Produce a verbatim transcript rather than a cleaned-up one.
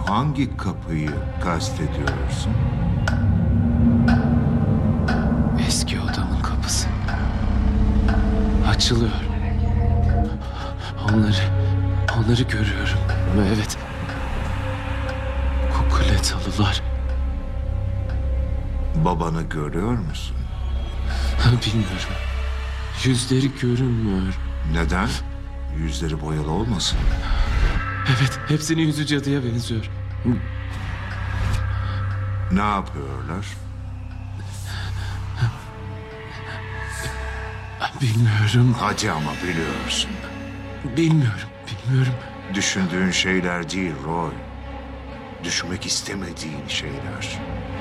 Hangi kapıyı kastediyorsun? Eski odamın kapısı. Açılıyor. Onları, onları görüyorum. Evet. Kukuletalılar. Babanı görüyor musun? Bilmiyorum. Yüzleri görünmüyor. Neden? Yüzleri boyalı olmasın? Evet, hepsinin yüzü cadıya benziyor. Ne yapıyorlar? Bilmiyorum. Hadi ama biliyorsun. Bilmiyorum. Bilmiyorum. Düşündüğün şeyler değil Roy. Düşünmek istemediğin şeyler.